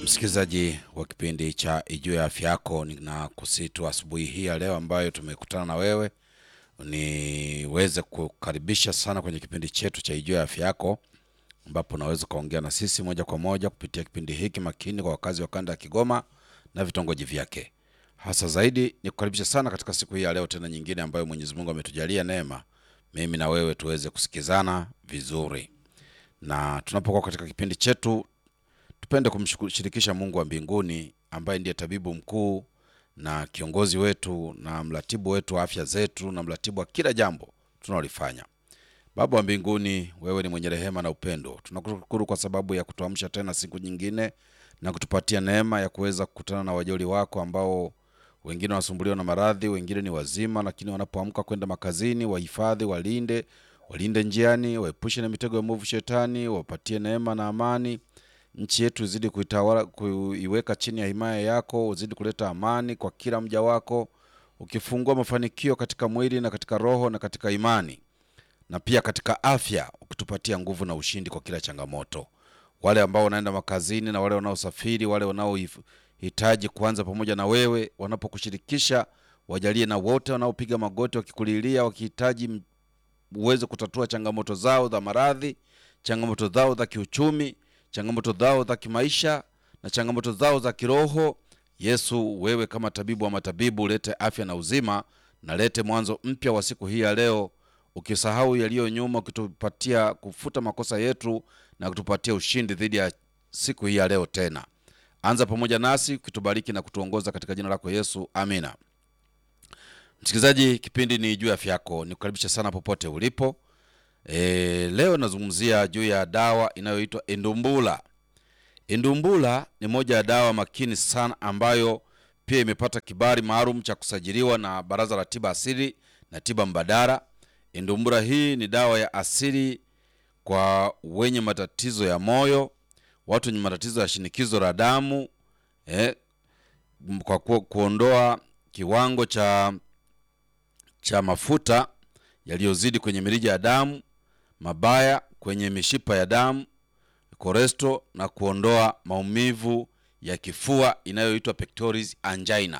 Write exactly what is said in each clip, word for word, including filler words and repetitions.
Msikilizaji wa kipindi cha Ijue Afya Yako, ninakusitu asubuhi hii ya leo ambayo tumekutana na wewe niweze kukaribisha sana kwenye kipindi chetu cha Ijue Afya Yako, ambapo unaweza kaongea na sisi moja kwa moja kupitia kipindi hiki makini kwa wakazi wa kanda ya Kigoma na vitongoji vyake. Hasa zaidi nikukaribisha sana katika siku hii ya leo tena nyingine ambayo Mwenyezi Mungu ametujalia neema mimi na wewe tuweze kusikizana vizuri. Na tunapokuwa katika kipindi chetu, tupende kumshirikisha Mungu wa mbinguni ambaye ndiye tabibu mkuu na kiongozi wetu na mratibu wetu wa afya zetu na mratibu wa kila jambo tunalofanya. Baba wa mbinguni, wewe ni mwenye rehema na upendo. Tunakushukuru kwa sababu ya kutuamsha tena siku nyingine na kutupatia neema ya kuweza kukutana na wajoli wako ambao wengine wanasumbuliwa na maradhi, wengine ni wazima, lakini wanapoamka kwenda makazini, wahifadhi, walinde, walinde njiani, waepushe na mitego ya mwovu shetani, wapatie neema na amani. Nchi yetu izidi kuitawala, kuiweka chini ya himaya yako, uzidi kuleta amani kwa kila mja wako, ukifungua mafanikio katika mwili na katika roho na katika imani, na pia katika afya, ukitupatia nguvu na ushindi kwa kila changamoto. Wale ambao wanaenda makazini na wale wanaosafiri, wale wanaohitaji kuanza pamoja na wewe, wanapokushirikisha, wajalie na wote wanaopiga magoti wakikulilia, wakihitaji uweze kutatua changamoto zao za maradhi, changamoto zao za kiuchumi, changamoto zao za kimaisha na changamoto zao za kiroho. Yesu, wewe kama tabibu wa matabibu, lete afya na uzima na lete mwanzo mpya wa siku hii ya leo, ukisahau yaliyo nyuma, ukitupatia kufuta makosa yetu na kutupatia ushindi dhidi ya siku hii ya leo tena. Anza pamoja nasi, ukitubariki na kutuongoza katika jina lako Yesu. Amina. Msikilizaji, kipindi ni Ijue Afya Yako. Nikukaribisha sana popote ulipo. E, leo nazungumzia juu ya dawa inayoitwa Endumbula. Endumbula ni moja ya dawa makini sana ambayo pia imepata kibali maalum cha kusajiliwa na Baraza la Tiba Asili na Tiba Mbadala. Endumbula hii ni dawa ya asili kwa wenye matatizo ya moyo, watu wenye matatizo ya shinikizo la damu, eh, kwa ku, kuondoa kiwango cha cha mafuta yaliyozidi kwenye mirija ya damu, mabaya kwenye mishipa ya damu, cholesterol, na kuondoa maumivu ya kifua inayoitwa pectoris angina.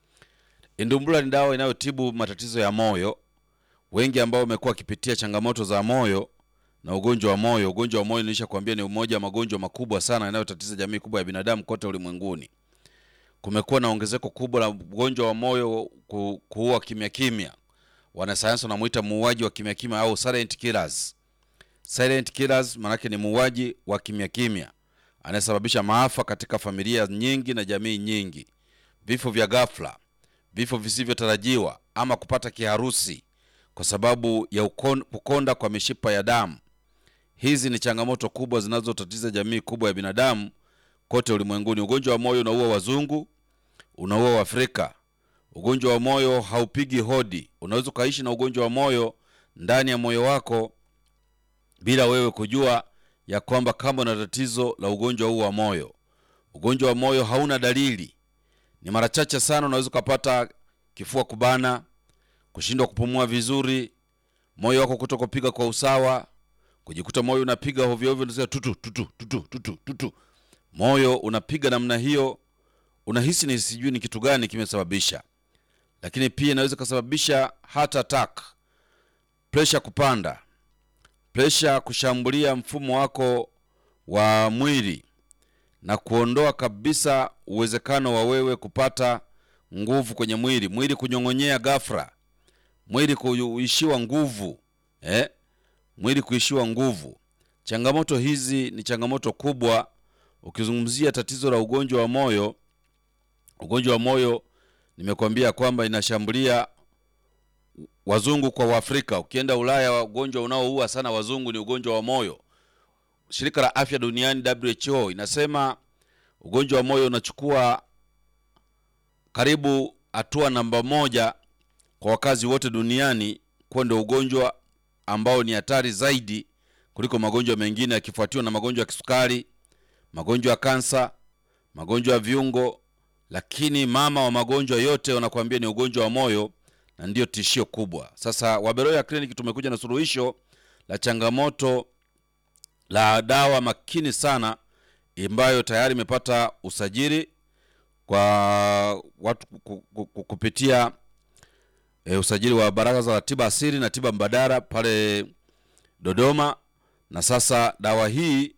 Endumbula ni dawa inayotibu matatizo ya moyo. Wengi ambao wamekuwa kipitia changamoto za moyo na ugonjwa wa moyo, ugonjwa wa moyo nilisha kuambia ni umoja wa magonjwa makubwa sana yanayotatiza jamii kubwa ya binadamu kote ulimwenguni. Kumekuwa na ongezeko kubwa la ugonjwa wa moyo ku, kuua kimya kimya. Wanasayansi wanamuita muuaji wa kimya kimya au silent killers. Silent killers manake ni muuaji wa kimya kimya, anasababisha maafa katika familia nyingi na jamii nyingi. Vifo vya ghafla, vifo visivyotarajiwa, ama kupata kiharusi kwa sababu ya ukon, kukonda kwa mishipa ya damu. Hizi ni changamoto kubwa zinazotatiza jamii kubwa ya binadamu kote ulimwenguni. Ugonjwa wa moyo unaua wazungu, unaua Waafrika. Ugonjwa wa moyo haupigi hodi. Unaweza kaishi na ugonjwa wa moyo ndani ya moyo wako bila wewe kujua ya kwamba kama una tatizo la ugonjwa huu wa moyo. Ugonjwa wa moyo hauna dalili. Ni mara chache sana unaweza kupata kifua kubana, kushindwa kupumua vizuri, moyo wako kutokupiga kwa usawa, kujikuta moyo unapiga hovyo hovyo, unasikia tutu tutu tutu tutu tutu. Moyo unapiga namna hiyo, unahisi ni sijui ni kitu gani kimesababisha. Lakini pia inaweza kusababisha heart attack, pressure kupanda, pressure kushambulia mfumo wako wa mwili na kuondoa kabisa uwezekano wa wewe kupata nguvu kwenye mwili, mwili kunyong'onyea ghafla, mwili kuishiwa nguvu, eh? Mwili kuishiwa nguvu. Changamoto hizi ni changamoto kubwa. Ukizungumzia tatizo la ugonjwa wa moyo, ugonjwa wa moyo nimekwambia kwamba inashambulia wazungu kwa Waafrika. Ukienda Ulaya, ugonjwa unaoua sana wazungu ni ugonjwa wa moyo. Shirika la Afya Duniani W H O inasema ugonjwa wa moyo unachukua karibu hatua namba moja kwa wakazi wote duniani, kwa ndio ugonjwa ambao ni hatari zaidi kuliko magonjwa mengine, yakifuatiwa na magonjwa ya kisukari, magonjwa ya kansa, magonjwa ya viungo. Lakini mama wa magonjwa yote wanakuambia ni ugonjwa wa moyo, na ndio tishio kubwa. Sasa Waberoya Clinic tumekuja na suluhisho la changamoto la dawa makini sana ambayo tayari imepata usajili kwa watu kupitia e, usajili wa Baraza la Tiba Asili na Tiba Mbadala pale Dodoma. Na sasa dawa hii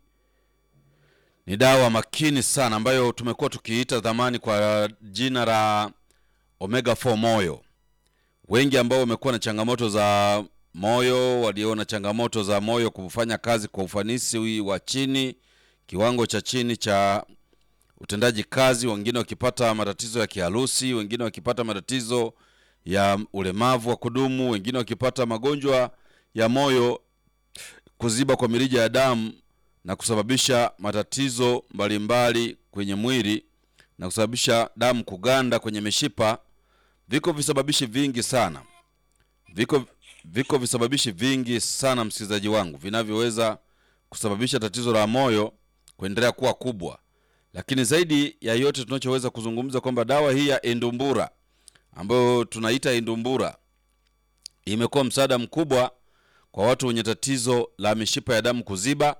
ni dawa makini sana ambayo tumekuwa tukiita zamani kwa jina la Omega four Moyo. Wengi ambao wamekuwa na changamoto za moyo, waliona changamoto za moyo kufanya kazi kwa ufanisi wa chini, kiwango cha chini cha utendaji kazi, wengine wakipata matatizo ya kiharusi, wengine wakipata matatizo ya ulemavu wa kudumu, wengine wakipata magonjwa ya moyo, kuziba kwa mirija ya damu na kusababisha matatizo mbalimbali kwenye mwili na kusababisha damu kuganda kwenye mishipa. Viko visababishi vingi sana. Viko viko visababishi vingi sana msikilizaji wangu vinavyoweza kusababisha tatizo la moyo kuendelea kuwa kubwa. Lakini zaidi ya yote tunachoweza kuzungumza kwamba dawa hii ya Endumbura ambayo tunaita Endumbura imekuwa msaada mkubwa kwa watu wenye tatizo la mishipa ya damu kuziba,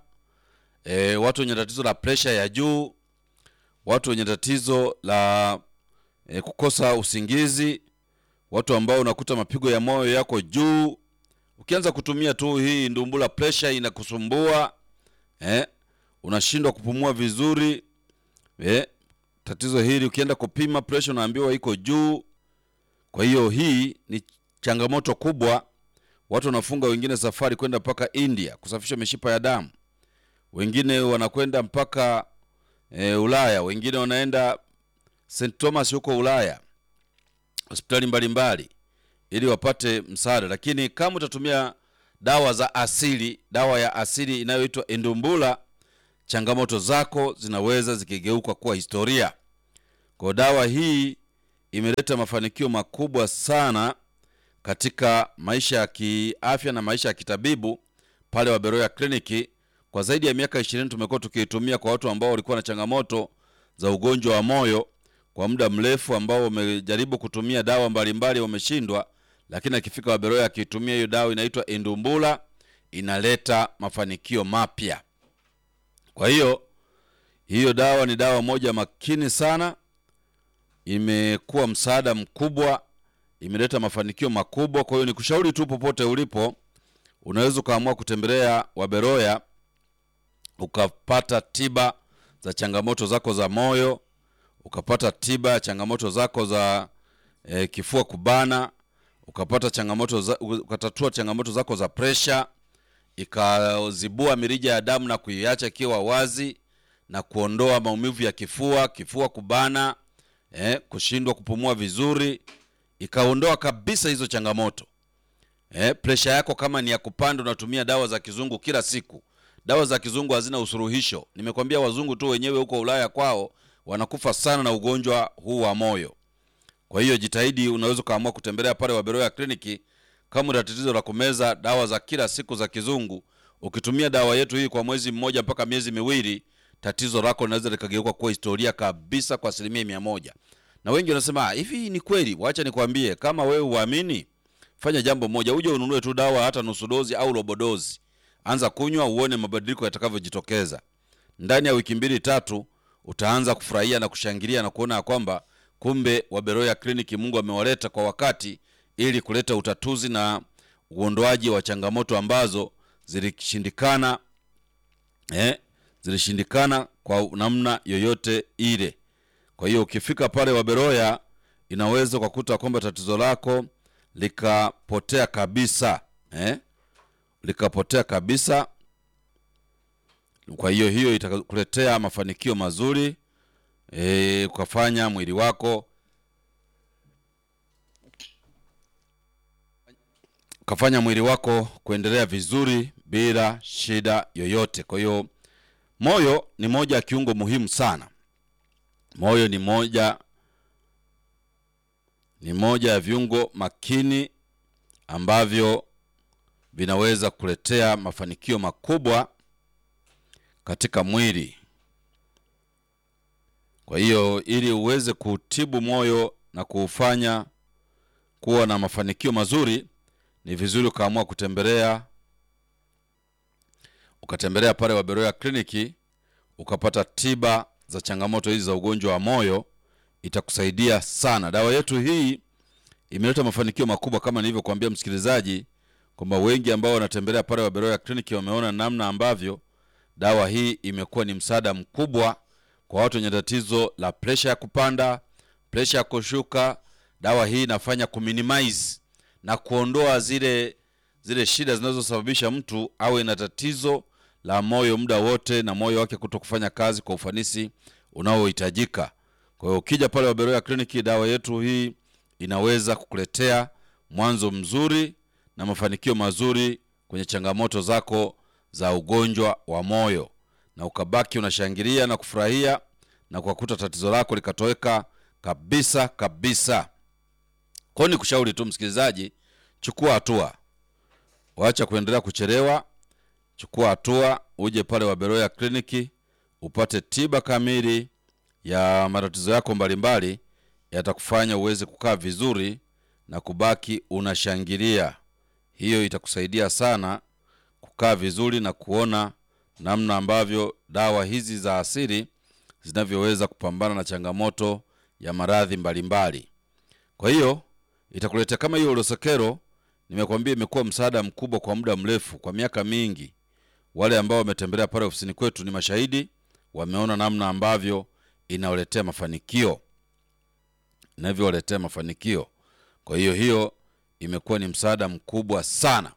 e, watu wenye tatizo la pressure ya juu, watu wenye tatizo la e, kukosa usingizi, watu ambao unakuta mapigo ya moyo yako juu. Ukianza kutumia tu hii Endumbura, pressure inakusumbua, eh, unashindwa kupumua vizuri. Eh, tatizo hili ukienda kupima pressure unaambiwa iko juu. Kwa hiyo hii ni changamoto kubwa. Watu wanafunga wengine safari kwenda mpaka India kusafisha mishipa ya damu. Wengine wanakwenda mpaka e, Ulaya, wengine wanaenda Saint Thomas huko Ulaya, hospitali mbalimbali ili wapate msaada. Lakini kama utatumia dawa za asili, dawa ya asili inayoitwa Endumbura, changamoto zako zinaweza zikigeuka kuwa historia. Kwa dawa hii imeleta mafanikio makubwa sana katika maisha ya kiafya na maisha ya kitabibu pale Waberoya Kliniki. Kwa zaidi ya miaka ishirini tumekuwa tukiitumia kwa watu ambao walikuwa na changamoto za ugonjwa wa moyo kwa muda mrefu, ambao wamejaribu kutumia dawa mbalimbali wameshindwa, lakini akifika Waberoya akitumia hiyo dawa inaitwa Endumbura inaleta mafanikio mapya. Kwa hiyo hiyo dawa ni dawa moja makini sana, imekuwa msaada mkubwa, imeleta mafanikio makubwa. Kwa hiyo nikushauri tu popote ulipo, unaweza kaamua kutembelea Waberoya ukapata tiba za changamoto zako za moyo, ukapata tiba changamoto zako za e, kifua kubana, ukapata changamoto za, ukatatua changamoto zako za pressure, ikazibua mirija ya damu na kuiacha ikiwa wazi na kuondoa maumivu ya kifua, kifua kubana, eh, kushindwa kupumua vizuri, ikaondoa kabisa hizo changamoto. Eh, pressure yako kama ni ya kupanda unatumia dawa za kizungu kila siku. Dawa za kizungu hazina usuluhisho. Nimekwambia wazungu tu wenyewe huko Ulaya kwao wanakufa sana na ugonjwa huu wa moyo. Kwa hiyo jitahidi, unaweza kaamua kutembelea pale Waberoya Kliniki kama una tatizo la kumeza dawa za kila siku za kizungu. Ukitumia dawa yetu hii kwa mwezi mmoja mpaka miezi miwili, tatizo lako linaweza likageuka kuwa historia kabisa kwa asilimia mia moja. Na wengi wanasema hivi ni kweli? Waacha nikwambie, kama wewe uamini, fanya jambo moja, uje ununue tu dawa hata nusu dozi au robo dozi. Anza kunywa uone mabadiliko yatakavyojitokeza. Ndani ya wiki mbili tatu utaanza kufurahia na kushangilia na kuona kwamba kumbe Waberoya Kliniki Mungu amewaleta kwa wakati ili kuleta utatuzi na uondoaji wa changamoto ambazo zilishindikana eh zilishindikana kwa namna yoyote ile. Kwa hiyo ukifika pale Waberoya inaweza kukuta kwamba tatizo lako likapotea kabisa, eh likapotea kabisa. Kwa hiyo hiyo itakuletea mafanikio mazuri, eh ukafanya mwili wako ukafanya mwili wako kuendelea vizuri bila shida yoyote. Kwa hiyo moyo ni moja ya kiungo muhimu sana. Moyo ni moja ni moja ya viungo makini ambavyo vinaweza kuletea mafanikio makubwa katika mwili. Kwa hiyo ili uweze kutibu moyo na kuufanya kuwa na mafanikio mazuri, ni vizuri ukaamua kutembelea ukatembelea pale Waberoya Kliniki ukapata tiba za changamoto hizi za ugonjwa wa moyo, itakusaidia sana. Dawa yetu hii imeleta mafanikio makubwa kama nilivyokuambia msikilizaji, kwamba wengi ambao wanatembelea pale Waberoya Clinic wameona namna ambavyo dawa hii imekuwa ni msaada mkubwa kwa watu wenye tatizo la pressure ya kupanda, pressure ya kushuka. Dawa hii inafanya kuminimize na kuondoa zile zile shida zinazosababisha mtu awe na tatizo la moyo muda wote na moyo wake kutokufanya kazi kwa ufanisi unaohitajika. Kwa hiyo ukija pale Waberoya Clinic, dawa yetu hii inaweza kukuletea mwanzo mzuri na mafanikio mazuri kwenye changamoto zako za ugonjwa wa moyo, na ukabaki unashangilia na kufurahia na kukuta tatizo lako likatoweka kabisa kabisa. Kwa ni kushauri tu msikilizaji, chukua hatua. Waacha kuendelea kuchelewa. Chukua hatua, uje pale Waberoya Clinic upate tiba kamili ya matatizo yako mbalimbali, yatakufanya uweze kukaa vizuri na kubaki unashangilia. Hiyo itakusaidia sana kukaa vizuri na kuona namna ambavyo dawa hizi za asili zinavyoweza kupambana na changamoto ya maradhi mbalimbali. Kwa hiyo itakuletea kama hiyo Urosekero, nimekwambia imekuwa msaada mkubwa kwa muda mrefu, kwa miaka mingi. Wale ambao wametembelea pale ofisini kwetu ni mashahidi, wameona namna ambavyo inawaletea mafanikio. Inavyowaletea mafanikio. Kwa hiyo hiyo imekuwa ni msaada mkubwa sana.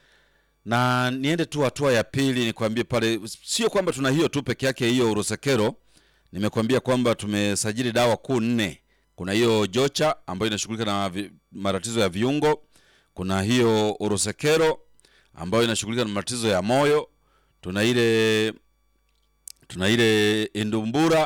Na niende tu hatua ya pili, nikwambie pale sio kwamba tuna hiyo tu peke yake hiyo Urosekero. Nimekwambia kwamba tumesajili dawa kuu nne. Kuna hiyo Jocha ambayo inashughulika na vi, matatizo ya viungo. Kuna hiyo Urosekero ambayo inashughulika na matatizo ya moyo. Tuna ile tuna ile Indumbura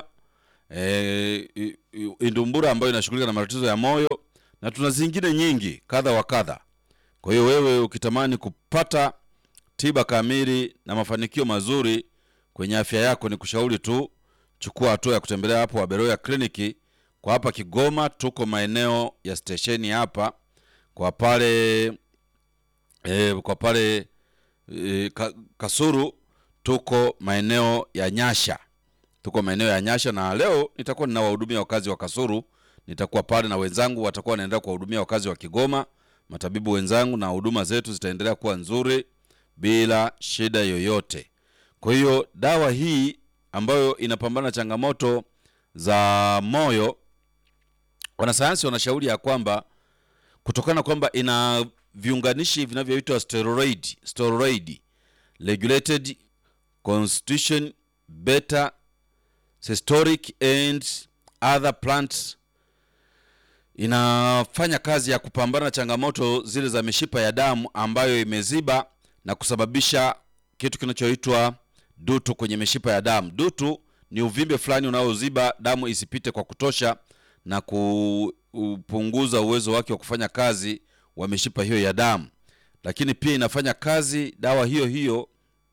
eh Indumbura ambayo inashughulika na matatizo ya moyo, na tuna zingine nyingi kadha wa kadha. Kwa hiyo wewe ukitamani kupata tiba kamili na mafanikio mazuri kwenye afya yako, ni kushauri tu chukua hatua ya kutembelea hapo Waberoya Clinic. Kwa hapa Kigoma tuko maeneo ya stesheni hapa, kwa pale e, kwa pale e, Kasuru tuko maeneo ya Nyasha. Tuko maeneo ya Nyasha, na leo nitakuwa ninawahudumia wakazi wa Kasuru. Nitakuwa pale na wenzangu watakuwa wanaendelea kuwahudumia wakazi wa Kigoma, matabibu wenzangu, na huduma zetu zitaendelea kuwa nzuri bila shida yoyote. Kwa hiyo dawa hii ambayo inapambana changamoto za moyo, wanasayansi wanashauri ya kwamba kutokana kwamba ina viunganishi vinavyoitwa steroid, steroid regulated constitution beta systolic and other plants, inafanya kazi ya kupambana changamoto zile za mishipa ya damu ambayo imeziba na kusababisha kitu kinachoitwa dutu kwenye mishipa ya damu. Dutu ni uvimbe fulani unaoziba damu isipite kwa kutosha na kupunguza uwezo wake wa kufanya kazi wa mishipa hiyo ya damu. Lakini pia inafanya kazi dawa hiyo hiyo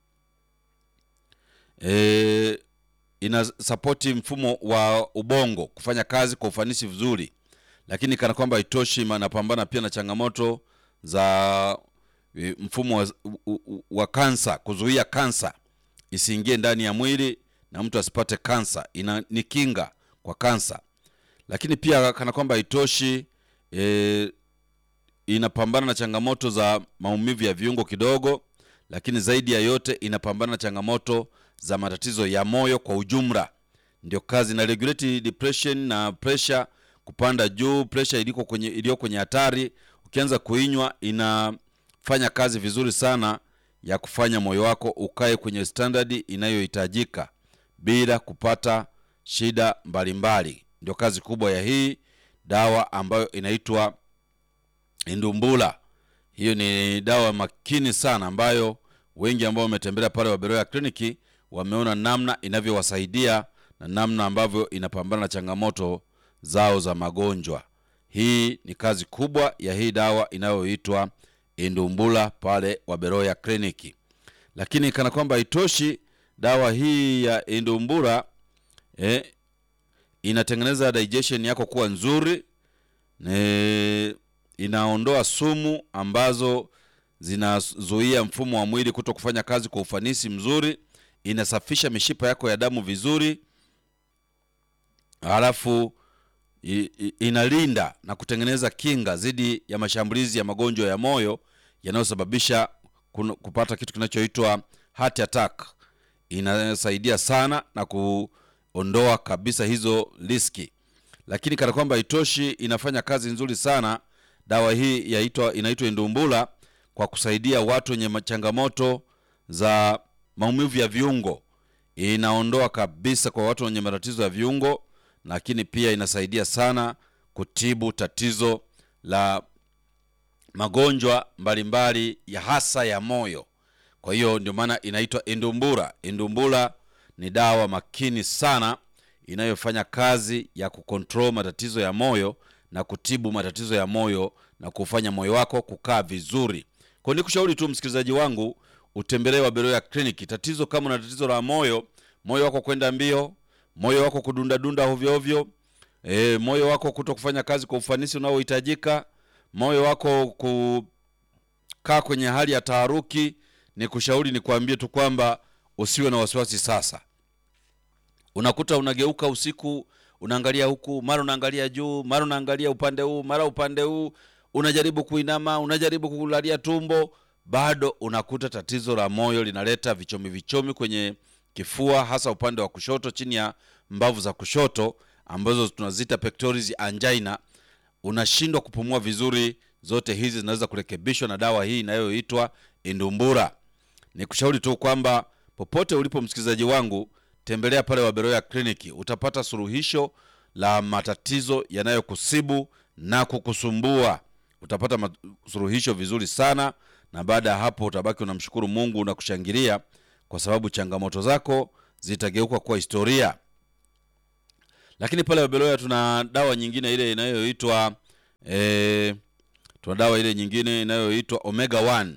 e, ina support mfumo wa ubongo kufanya kazi kwa ufanisi vizuri. Lakini kana kwamba itoshi, inapambana pia na changamoto za mfumo wa, wa kansa, kuzuia kansa isiingie ndani ya mwili na mtu asipate kansa. Ina ni kinga kwa kansa. Lakini pia kana kwamba itoshi, e, inapambana na changamoto za maumivu ya viungo kidogo, lakini zaidi ya yote inapambana na changamoto za matatizo ya moyo kwa ujumla. Ndio kazi na regulate depression na pressure kupanda juu, pressure iliko kwenye iliyo kwenye hatari. Ukianza kuinywa inafanya kazi vizuri sana ya kufanya moyo wako ukae kwenye standard inayohitajika bila kupata shida mbalimbali. Ndio kazi kubwa ya hii dawa ambayo inaitwa Indumbula. Hiyo ni dawa makini sana ambayo wengi ambao wametembelea pale Waberoya Clinic wameona namna inavyowasaidia na namna ambavyo inapambana na changamoto zao za magonjwa. Hii ni kazi kubwa ya hii dawa inayoitwa Indumbula pale Waberoya Clinic. Lakini kana kwamba itoshi, dawa hii ya Indumbula eh, inatengeneza digestion yako kuwa nzuri, ne, inaondoa sumu ambazo zinazuia mfumo wa mwili kuto kufanya kazi kwa ufanisi mzuri. inasafisha mishipa yako ya damu vizuri, halafu inalinda na kutengeneza kinga dhidi ya mashambulizi ya magonjwa ya moyo yanayosababisha kupata kitu kinachoitwa heart attack. Inasaidia sana na kuondoa kabisa hizo riski. Lakini kana kwamba itoshi, inafanya kazi nzuri sana dawa hii yaitwa inaitwa Endumbula kwa kusaidia watu wenye changamoto za maumivu ya viungo. Inaondoa kabisa kwa watu wenye matatizo ya viungo, lakini pia inasaidia sana kutibu tatizo la magonjwa mbalimbali ya hasa ya moyo. Kwa hiyo ndio maana inaitwa Endumbula. Endumbula ni dawa makini sana inayofanya kazi ya kucontrol matatizo ya moyo na kutibu matatizo ya moyo na kufanya moyo wako kukaa vizuri. Kwa nikushauri tu msikilizaji wangu, utembelee Wabeloya Clinic. Tatizo kama una tatizo la moyo, moyo wako kwenda mbio, moyo wako kudunda dunda ovyo ovyo, e, moyo wako kutokufanya kazi kwa ufanisi unaohitajika, moyo wako kukaa kwenye hali ya taharuki, nikushauri nikwambie tu kwamba usiwe na wasiwasi sasa. Unakuta unageuka usiku, unaangalia huku, mara unaangalia juu, mara unaangalia upande huu, mara upande huu, unajaribu kuinama, unajaribu kulalia tumbo, bado unakuta tatizo la moyo linaleta vichomi vichomi kwenye kifua, hasa upande wa kushoto chini ya mbavu za kushoto ambazo tunazita pectoris angina. Unashindwa kupumua vizuri. Zote hizi zinaweza kurekebishwa na dawa hii inayoitwa Endumbula. Nikushauri tu kwamba popote ulipo msikilizaji wangu, tembelea pale Wabeloya Clinic. Utapata suluhisho la matatizo yanayokusibu na kukusumbua. Utapata suluhisho vizuri sana, na baada ya hapo utabaki unamshukuru Mungu na kushangilia kwa sababu changamoto zako zitageuka kuwa historia. Lakini pale Wabeloya tuna dawa nyingine ile inayoitwa eh tuna dawa ile nyingine inayoitwa Omega one.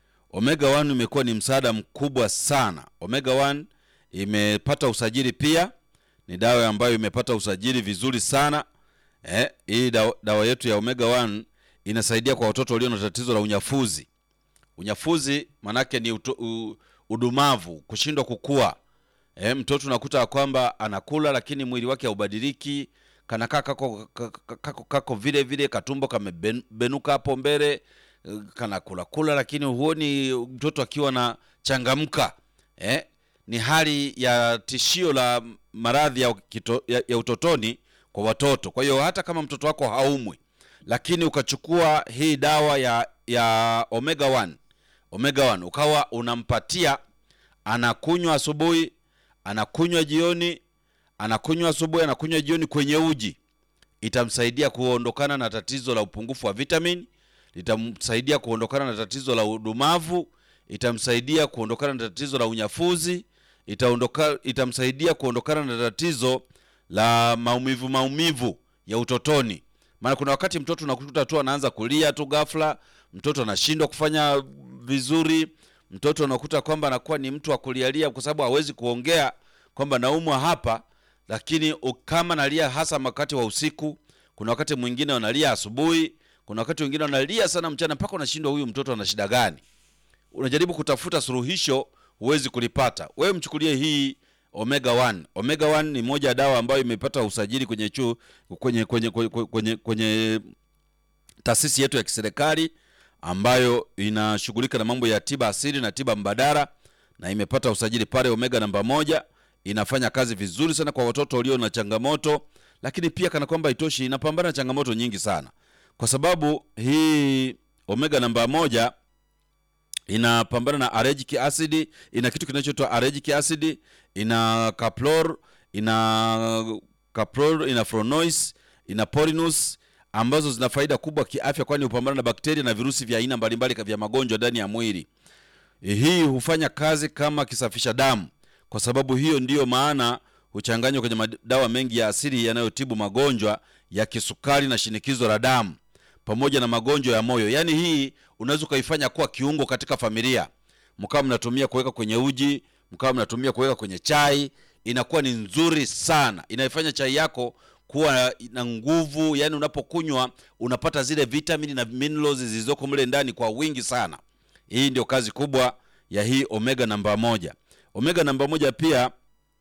Omega one imekuwa ni msaada mkubwa sana. Omega one imepata usajili pia. Ni dawa ambayo imepata usajili vizuri sana. Eh, hii dawa, dawa yetu ya Omega one inasaidia kwa watoto walio na tatizo la unyafuzi. Unyafuzi manake ni uto, u, udumavu, kushindwa kukua. Eh, mtoto unakuta kwamba anakula lakini mwili wake haubadiliki, kanakaa kako, kako kako vile vile, katumbo kamebenuka hapo mbele, kanakula kula lakini huoni mtoto akiwa na changamka. Eh, ni hali ya tishio la maradhi ya, ya, ya utotoni kwa watoto. Kwa hiyo hata kama mtoto wako haumwi, lakini ukachukua hii dawa ya ya Omega one, Omega one ukawa unampatia, anakunywa asubuhi, anakunywa jioni, anakunywa asubuhi, anakunywa jioni kwenye uji, itamsaidia kuondokana na tatizo la upungufu wa vitamini, itamsaidia kuondokana na tatizo la udumavu, itamsaidia kuondokana na tatizo la unyafuzi, itaondoka itamsaidia kuondokana na tatizo la maumivu maumivu ya utotoni. Maana kuna wakati mtoto unakuta tu anaanza kulia tu ghafla, mtoto anashindwa kufanya vizuri, mtoto unakuta kwamba anakuwa ni mtu wa kulialia kwa sababu hawezi kuongea kwamba naumwa hapa, lakini kama nalia hasa wakati wa usiku, kuna wakati mwingine analia asubuhi, kuna wakati mwingine analia sana mchana, mpaka unashindwa huyu mtoto ana shida gani. Unajaribu kutafuta suluhisho, huwezi kulipata. Wewe mchukulie hii Omega one. Omega one ni moja ya dawa ambayo imepata usajili kwenye chuo kwenye kwenye kwenye, kwenye, kwenye taasisi yetu ya kiserikali ambayo inashughulika na mambo ya tiba asili na tiba mbadala, na imepata usajili pale Omega namba moja. Inafanya kazi vizuri sana kwa watoto walio na changamoto, lakini pia kana kwamba itoshi, inapambana na changamoto nyingi sana. Kwa sababu hii Omega namba moja inapambana na allergic acid, ina kitu kinachoitwa allergic acid, ina caplor, ina caplor, ina flavonoids, ina porinus, ambazo zina faida kubwa kiafya, kwani hupambana na bakteria na virusi vya aina mbalimbali vya magonjwa ndani ya mwili. Hii hufanya kazi kama kisafisha damu. Kwa sababu hiyo ndiyo maana huchanganywa kwenye madawa mengi ya asili yanayotibu magonjwa ya kisukari na shinikizo la damu pamoja na magonjwa ya moyo. Yaani hii unaweza kuifanya kuwa kiungo katika familia. Mkao mnatumia kuweka kwenye uji, mkao mnatumia kuweka kwenye chai, inakuwa ni nzuri sana. Inaifanya chai yako kuwa na nguvu, yani unapokunywa unapata zile vitamini na minerals zilizoko mle ndani kwa wingi sana. Hii ndio kazi kubwa ya hii Omega namba moja. Omega namba moja pia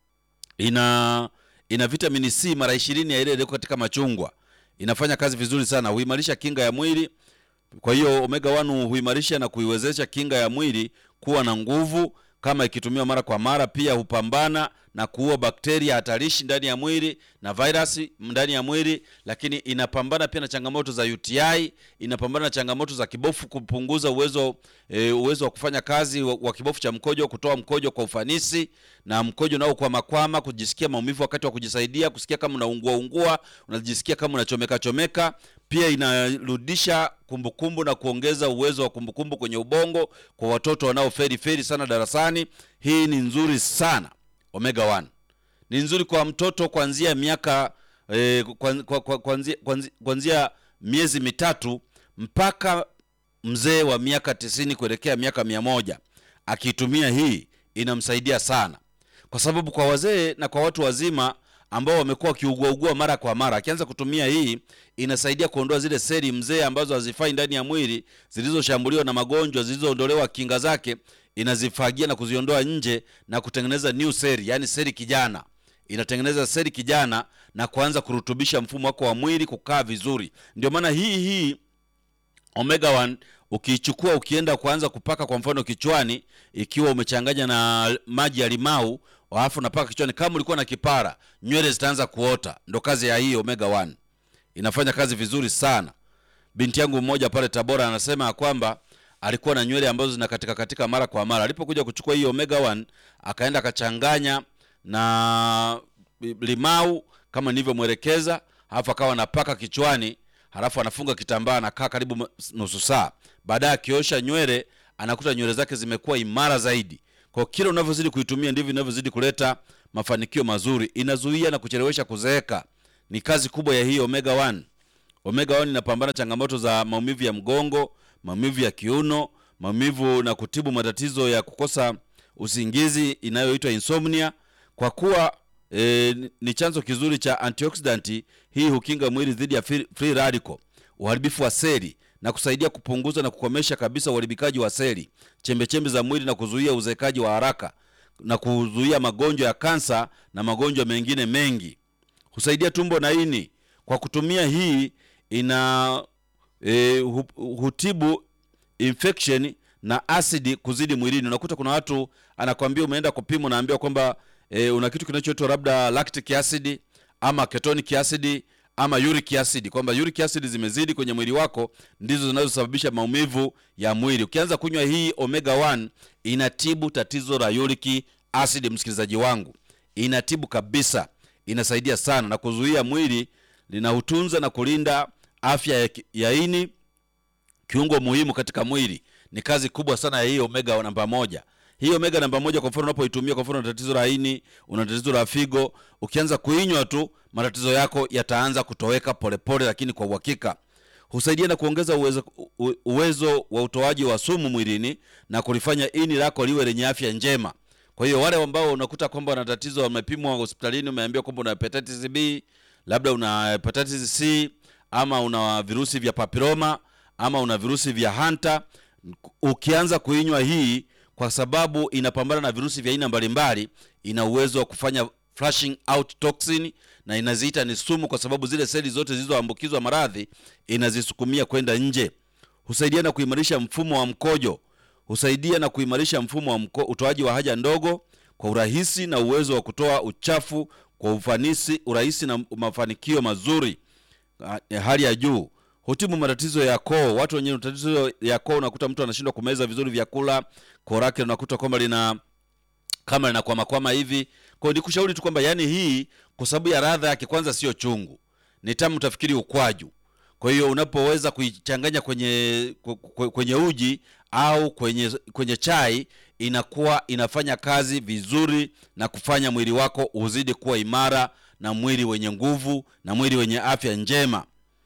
ina ina vitamini C mara ishirini ya ile ile katika machungwa. Inafanya kazi vizuri sana, huimarisha kinga ya mwili. Kwa hiyo omega one huimarisha na kuiwezesha kinga ya mwili kuwa na nguvu kama ikitumiwa mara kwa mara. Pia hupambana na kuua bakteria hatarishi ndani ya mwili na virusi ndani ya mwili, lakini inapambana pia na changamoto za U T I, inapambana na changamoto za kibofu, kupunguza uwezo e, uwezo wa kufanya kazi wa, wa kibofu cha mkojo, kutoa mkojo kwa ufanisi, na mkojo nao kwa makwama, kujisikia maumivu wakati wa kujisaidia, kusikia kama unaungua ungua, unajisikia kama unachomeka chomeka. Pia inarudisha kumbukumbu na kuongeza uwezo wa kumbukumbu kwenye ubongo kwa watoto wanaoferi feri sana darasani. Hii ni nzuri sana. Omega one ni nzuri kwa mtoto kuanzia miaka eh, kuanzia kuanzia miezi mitatu mpaka mzee wa miaka tisini kuelekea miaka mia moja. Akitumia hii inamsaidia sana, kwa sababu kwa wazee na kwa watu wazima ambao wamekuwa kiugua ugua mara kwa mara, akianza kutumia hii inasaidia kuondoa zile seli mzee ambazo hazifai ndani ya mwili, zilizoshambuliwa na magonjwa, zilizoondolewa kinga zake, inazifagia na kuziondoa nje na kutengeneza new cell, yani seli kijana. Inatengeneza seli kijana na kuanza kurutubisha mfumo wako wa mwili kukaa vizuri. Ndio maana hii hii omega one ukiichukua ukienda kuanza kupaka kwa mfano kichwani, ikiwa umechanganya na maji ya limau, alafu unapaka kichwani, kama ulikuwa na kipara, nywele zitaanza kuota. Ndio kazi ya hii omega one. Inafanya kazi vizuri sana. Binti yangu mmoja pale Tabora anasema kwamba alikuwa na nywele ambazo zinakatika katika mara kwa mara. Alipokuja kuchukua hii omega one, akaenda akachanganya na limau kama nilivyomwelekeza, alafu akawa anapaka kichwani, halafu anafunga kitambaa, anakaa karibu nusu saa. Baadaye akiosha nywele, anakuta nywele zake zimekuwa imara zaidi. Kwa kile unavyozidi kuitumia ndivyo inavyozidi kuleta mafanikio mazuri. Inazuia na kuchelewesha kuzeeka. Ni kazi kubwa ya hii omega one. Omega one inapambana changamoto za maumivu ya mgongo, maumivu ya kiuno, maumivu na kutibu matatizo ya kukosa usingizi inayoitwa insomnia. Kwa kuwa e, ni chanzo kizuri cha antioxidant, hii hukinga mwili dhidi ya free radical, uharibifu wa seli, na kusaidia kupunguza na kukomesha kabisa uharibikaji wa seli, chembe chembe za mwili, na kuzuia uzeekaji wa haraka, na kuzuia magonjwa ya kansa na magonjwa mengine mengi. Husaidia tumbo na ini. Kwa kutumia hii ina e, hutibu infection na acid kuzidi mwilini. Unakuta kuna watu anakuambia umeenda kupima, unaambiwa kwamba e, una kitu kinachoitwa labda lactic acid ama ketonic acid ama uric acid, kwamba uric acid zimezidi kwenye mwili wako, ndizo zinazosababisha maumivu ya mwili. Ukianza kunywa hii omega one, inatibu tatizo la uric acid. Msikilizaji wangu, inatibu kabisa. Inasaidia sana na kuzuia mwili, linautunza na kulinda afya ya, ya ini, kiungo muhimu katika mwili. Ni kazi kubwa sana ya hii omega namba moja. Hii omega namba moja, kwa mfano unapoitumia, kwa mfano una tatizo la ini, una tatizo la figo, ukianza kuinywa tu matatizo yako yataanza kutoweka polepole, lakini kwa uhakika. Husaidia na kuongeza uwezo, uwezo wa utoaji wa sumu mwilini na kulifanya ini lako liwe lenye afya njema. Kwa hiyo wale ambao unakuta kwamba wana tatizo, wamepimwa hospitalini, umeambiwa kwamba una hepatitis B, labda una hepatitis C, ama una virusi vya papilloma, ama una virusi vya Hunter, ukianza kuinywa hii, kwa sababu inapambana na virusi vya aina mbalimbali, ina uwezo wa kufanya flushing out toxin, na inaziita ni sumu, kwa sababu zile seli zote zilizoambukizwa maradhi inazisukumia kwenda nje. Husaidia na kuimarisha mfumo wa mkojo. Husaidia na kuimarisha mfumo wa mko, utoaji wa haja ndogo kwa urahisi, na uwezo wa kutoa uchafu kwa ufanisi, urahisi na mafanikio mazuri ya hali ya juu. Hutibu matatizo ya koo. Watu wenye matatizo ya koo, unakuta mtu anashindwa kumeza vizuri vyakula, koo lake unakuta kwamba lina kama lina kwama kwama hivi. Kwa hiyo nikushauri tu kwamba yani hii, kwa sababu ya ladha yake, kwanza sio chungu, ni tamu, utafikiri ukwaju. Kwa hiyo unapoweza kuichanganya kwenye kwenye uji au kwenye kwenye chai, inakuwa inafanya kazi vizuri na kufanya mwili wako uzidi kuwa imara, na mwili wenye nguvu, na mwili wenye afya njema.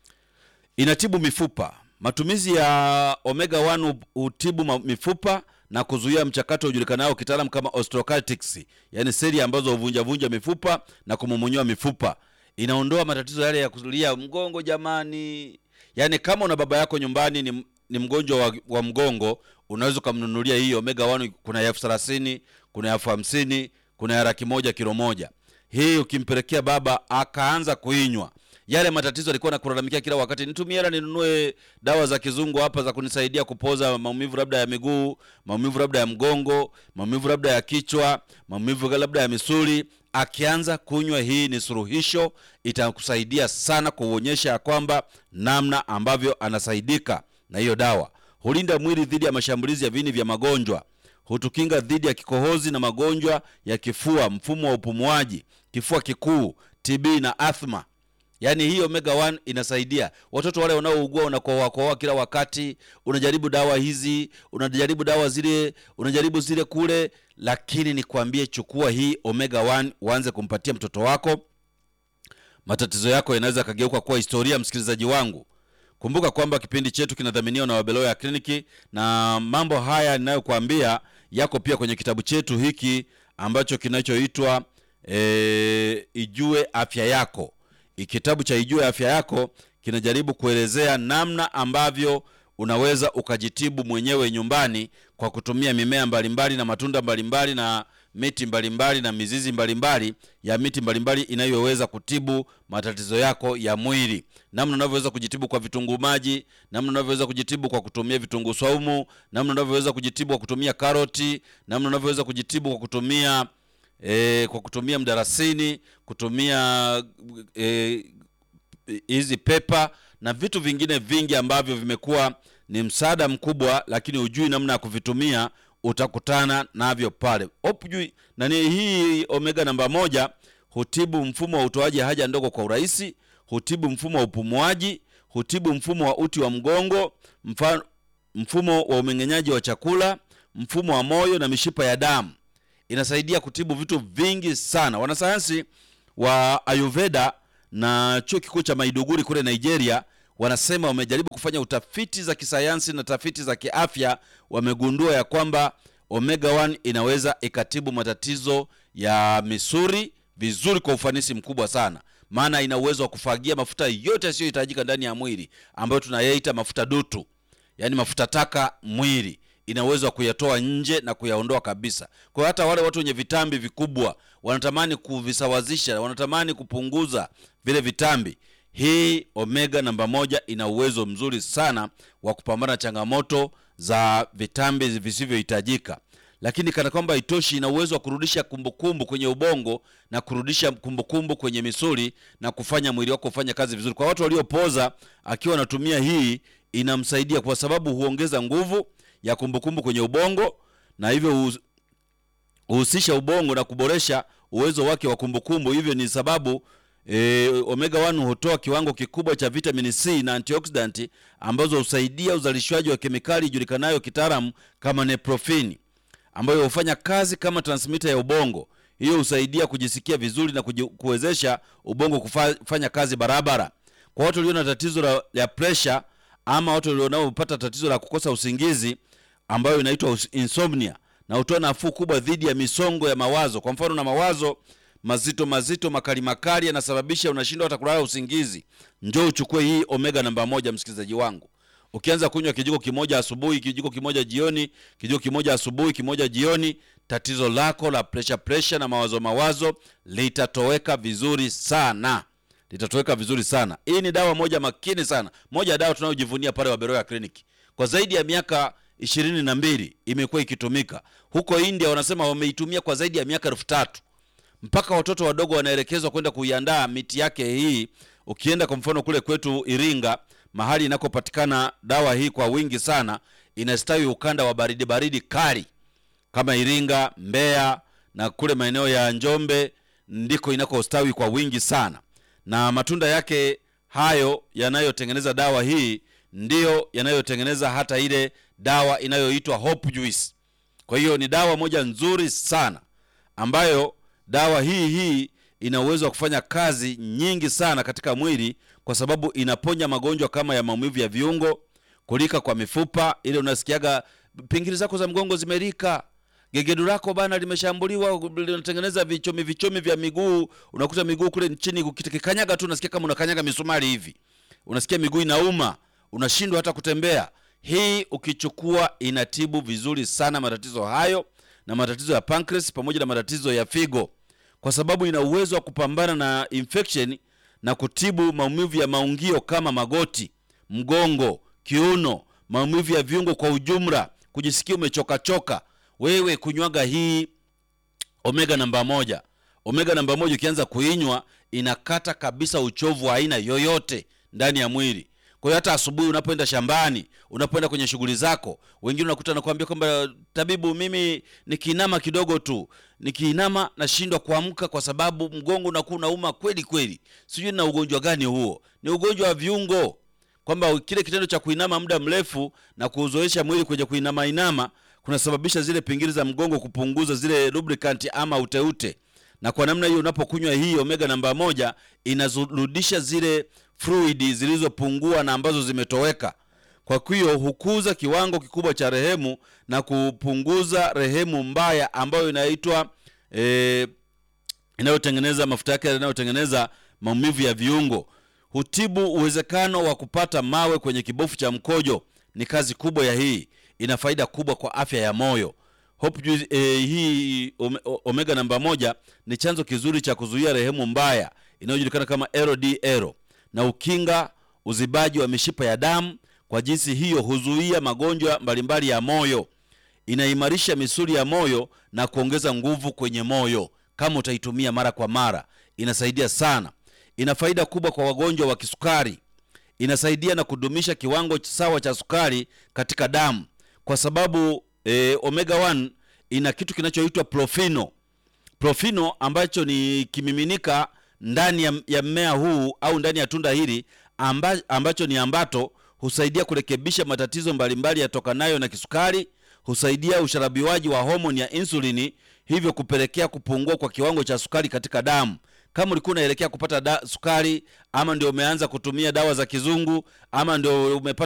Inatibu mifupa. Matumizi ya omega one hutibu mifupa na kuzuia mchakato ujulikanao kitaalamu kama osteoarthritis, yani seli ambazo huvunja vunja mifupa na kumumunyua mifupa. Inaondoa matatizo yale ya kuzulia mgongo jamani. Yani kama una baba yako nyumbani ni, ni mgonjwa wa, wa mgongo, unaweza kumnunulia hii omega one. Kuna elfu thelathini, kuna ya elfu hamsini, kuna ya laki moja kilo moja. Hii ukimpelekea baba akaanza kuinywa, yale matatizo alikuwa anakulalamikia kila wakati, nitumie hela ninunue dawa za kizungu hapa za kunisaidia kupoza maumivu labda ya miguu, maumivu labda ya mgongo, maumivu labda ya kichwa, maumivu labda ya misuli, akianza kunywa hii ni suluhisho, itakusaidia sana kuonyesha kwamba namna ambavyo anasaidika na hiyo dawa. Hulinda mwili dhidi ya mashambulizi ya viini vya magonjwa, hutukinga dhidi ya kikohozi na magonjwa ya kifua, mfumo wa upumuaji, kifua kikuu, T B na asthma. Yaani hii omega one inasaidia watoto wale wanaougua wanakohoa kohoa kila wakati, unajaribu dawa hizi, unajaribu dawa zile, unajaribu zile kule, lakini nikwambie chukua hii omega one uanze kumpatia mtoto wako. Matatizo yako yanaweza kageuka kuwa historia, msikilizaji wangu. Kumbuka kwamba kipindi chetu kinadhaminiwa na Wabeloya Kliniki, na mambo haya ninayokuambia yako pia kwenye kitabu chetu hiki ambacho kinachoitwa e, Ijue Afya Yako. Kitabu cha Ijue Afya Yako kinajaribu kuelezea namna ambavyo unaweza ukajitibu mwenyewe nyumbani kwa kutumia mimea mbalimbali na matunda mbalimbali na miti mbalimbali na mizizi mbalimbali ya miti mbalimbali inayoweza kutibu matatizo yako ya mwili. Namna unavyoweza kujitibu kwa vitunguu maji, namna unavyoweza kujitibu kwa kutumia vitunguu saumu, namna unavyoweza kujitibu kwa kutumia karoti, namna unavyoweza kujitibu kwa kutumia E, kwa kutumia mdarasini, kutumia hizi e, pepa na vitu vingine vingi ambavyo vimekuwa ni msaada mkubwa, lakini hujui namna ya kuvitumia, utakutana navyo pale. Hujui nani hii omega namba moja hutibu mfumo wa utoaji haja ndogo kwa urahisi, hutibu mfumo wa upumuaji, hutibu mfumo wa uti wa mgongo, mfano, mfumo wa umeng'enyaji wa chakula, mfumo wa moyo na mishipa ya damu. Inasaidia kutibu vitu vingi sana. Wanasayansi wa Ayurveda na chuo kikuu cha Maiduguri kule Nigeria wanasema wamejaribu kufanya utafiti za kisayansi na tafiti za kiafya, wamegundua ya kwamba omega one inaweza ikatibu matatizo ya misuli vizuri kwa ufanisi mkubwa sana. Maana ina uwezo wa kufagia mafuta yote yasiyohitajika ndani ya mwili ambayo tunayaita mafuta dutu, yani mafuta taka mwili. Ina uwezo wa kuyatoa nje na kuyaondoa kabisa. Kwa hata wale watu wenye vitambi vikubwa wanatamani kuvisawazisha, wanatamani kupunguza vile vitambi, hii omega namba moja ina uwezo mzuri sana wa kupambana changamoto za vitambi visivyohitajika. Lakini kana kwamba itoshi, ina uwezo wa kurudisha kumbukumbu kwenye ubongo na kurudisha kumbukumbu kwenye misuli na kufanya mwili wako ufanye kazi vizuri. Kwa watu waliopoza, akiwa anatumia hii inamsaidia kwa sababu huongeza nguvu ya kumbukumbu kwenye ubongo, na hivyo uhusisha ubongo na kuboresha uwezo wake wa kumbukumbu. Hivyo ni sababu e, omega one hutoa kiwango kikubwa cha vitamin C na antioxidant ambazo husaidia uzalishwaji wa kemikali ijulikanayo kitaalamu kama nephrophin, ambayo hufanya kazi kama transmitter ya ubongo. Hiyo husaidia kujisikia vizuri na kuwezesha ubongo kufanya kazi barabara. Kwa watu walio na tatizo la, la pressure ama watu wanaopata tatizo la kukosa usingizi ambayo inaitwa insomnia, na hutoa nafuu kubwa dhidi ya misongo ya mawazo. Kwa mfano, na mawazo mazito mazito makali makali yanasababisha unashindwa hata kulala usingizi, njoo uchukue hii omega namba moja, msikilizaji wangu. Ukianza kunywa kijiko kimoja asubuhi, kijiko kimoja jioni, kijiko kimoja asubuhi, kimoja jioni, tatizo lako la pressure pressure na mawazo mawazo litatoweka vizuri sana. Litatoweka vizuri sana. Hii ni dawa moja makini sana. Moja ya dawa tunayojivunia pale Wabeloya Clinic. Kwa zaidi ya miaka ishirini na mbili imekuwa ikitumika. Huko India wanasema wameitumia kwa zaidi ya miaka elfu tatu. Mpaka watoto wadogo wanaelekezwa kwenda kuiandaa miti yake hii. Ukienda kwa mfano kule kwetu Iringa, mahali inakopatikana dawa hii kwa wingi sana, inastawi ukanda wa baridi baridi kali kama Iringa, Mbeya na kule maeneo ya Njombe, ndiko inakostawi kwa wingi sana. Na matunda yake hayo yanayotengeneza dawa hii ndiyo yanayotengeneza hata ile dawa inayoitwa Hope Juice. Kwa hiyo ni dawa moja nzuri sana ambayo dawa hii hii ina uwezo wa kufanya kazi nyingi sana katika mwili, kwa sababu inaponya magonjwa kama ya maumivu ya viungo, kulika kwa mifupa, ile unasikiaga pingili zako za mgongo zimerika, gegedu lako bana limeshambuliwa, linatengeneza vichomi vichomi vya miguu, unakuta miguu kule chini ukikanyaga tu unasikia kama unakanyaga misumari hivi. Unasikia miguu inauma, unashindwa hata kutembea. Hii ukichukua inatibu vizuri sana matatizo hayo, na matatizo ya pancreas pamoja na matatizo ya figo, kwa sababu ina uwezo wa kupambana na infection na kutibu maumivu ya maungio kama magoti, mgongo, kiuno, maumivu ya viungo kwa ujumla, kujisikia umechoka choka. Wewe kunywaga hii omega namba moja. Omega namba moja ukianza kuinywa inakata kabisa uchovu wa aina yoyote ndani ya mwili. Kwa hiyo hata asubuhi unapoenda shambani, unapoenda kwenye shughuli zako, wengine unakuta nakwambia kwamba tabibu, mimi nikiinama kidogo tu, nikiinama nashindwa kuamka kwa sababu mgongo unakuwa unauma kweli kweli. Sijui na ugonjwa gani huo? Ni ugonjwa wa viungo. Kwamba kile kitendo cha kuinama muda mrefu na kuuzoesha mwili kwenye kuinama inama kunasababisha zile pingili za mgongo kupunguza zile lubricant ama uteute. Na kwa namna hiyo unapokunywa hii omega namba moja inazurudisha zile fluidi zilizopungua na ambazo zimetoweka. Kwa hiyo hukuza kiwango kikubwa cha rehemu na kupunguza rehemu mbaya ambayo inaitwa eh, inayotengeneza mafuta yake yanayotengeneza maumivu ya viungo. Hutibu uwezekano wa kupata mawe kwenye kibofu cha mkojo. Ni kazi kubwa ya hii. Ina faida kubwa kwa afya ya moyo. Hope juice, eh, hii omega namba moja ni chanzo kizuri cha kuzuia rehemu mbaya inayojulikana kama L D L na ukinga uzibaji wa mishipa ya damu. Kwa jinsi hiyo huzuia magonjwa mbalimbali ya moyo. Inaimarisha misuli ya moyo na kuongeza nguvu kwenye moyo. Kama utaitumia mara kwa mara, inasaidia sana. Ina faida kubwa kwa wagonjwa wa kisukari. Inasaidia na kudumisha kiwango sawa cha sukari katika damu, kwa sababu e, omega moja ina kitu kinachoitwa profino. Profino ambacho ni kimiminika ndani ya, ya mmea huu au ndani ya tunda hili amba, ambacho ni ambato husaidia kurekebisha matatizo mbalimbali yatokanayo na kisukari, husaidia usharabiwaji wa homoni ya insulini, hivyo kupelekea kupungua kwa kiwango cha sukari katika damu. Kama ulikuwa unaelekea kupata da, sukari, ama ndio umeanza kutumia dawa za kizungu, ama ndio umepata